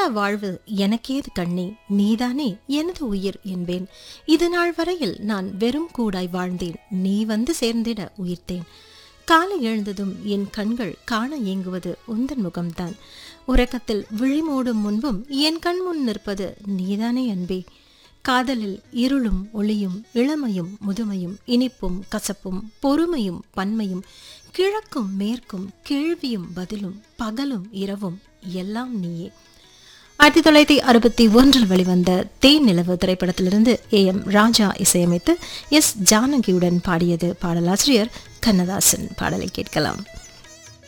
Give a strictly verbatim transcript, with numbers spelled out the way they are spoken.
நீயில்லா வாழ்வு எனக்கேது கண்ணே, நீதானே எனது உயிர் என்பேன். இது நாள் வரையில் நான் வெறும் கூடாய் வாழ்ந்தேன், நீ வந்து சேர்ந்திட உயிர்த்தேன். காலை எழுந்ததும் என் கண்கள் காண ஏங்குவது உந்தன் முகம்தான். உறக்கத்தில் விழிமூடும் முன்பும் என் கண் முன் நிற்பது நீதானே அன்பே. காதலில் இருளும் ஒளியும் இளமையும் முதுமையும் இனிப்பும் கசப்பும் பொறுமையும் பன்மையும் கிழக்கும் மேற்கும் கேள்வியும் பதிலும் பகலும் இரவும் எல்லாம் நீயே. ஆயிரத்தி தொள்ளாயிரத்தி அறுபத்தி ஒன்றில் வெளிவந்த தேன் நிலவு திரைப்படத்திலிருந்து ஏ எம் ராஜா இசையமைத்து எஸ் ஜானகியுடன் பாடியது. பாடலாசிரியர் கண்ணதாசன். பாடலை கேட்கலாம்.